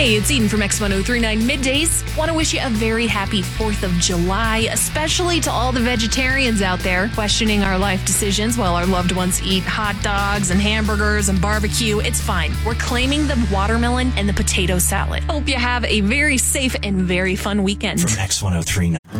Hey, it's Eden from X1039 Middays. Want to wish you a very happy 4th of July, especially to all the vegetarians out there questioning our life decisions while our loved ones eat hot dogs and hamburgers and barbecue. It's fine. We're claiming the watermelon and the potato salad. Hope you have a very safe and very fun weekend. From X1039.